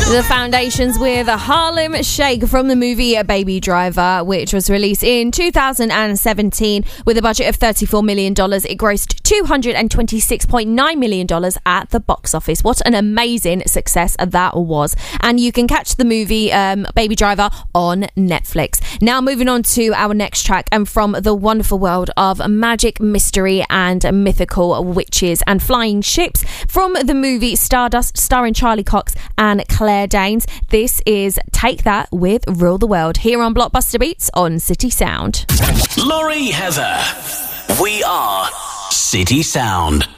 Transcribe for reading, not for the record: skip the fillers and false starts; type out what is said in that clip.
The Foundations with a Harlem Shake from the movie Baby Driver, which was released in 2017 with a budget of $34 million. It grossed $226.9 million at the box office. What an amazing success that was. And you can catch the movie Baby Driver on Netflix. Now moving on to our next track, and from the wonderful world of magic, mystery and mythical witches and flying ships, from the movie Stardust, starring Charlie Cox and Claire Danes. This is Take That with Rule the World, here on Blockbuster Beats on City Sound. Laurie Heather. We are City Sound.